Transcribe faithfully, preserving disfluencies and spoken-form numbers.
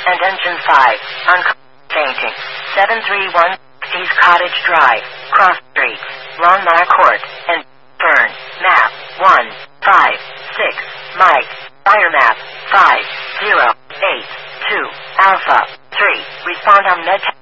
and engine five, on fainting. seven three one East Cottage Drive, Cross Street, Longmire Court, and Burn. Map one five six, Mike. Fire map five zero eight two, Alpha three. Respond on Med.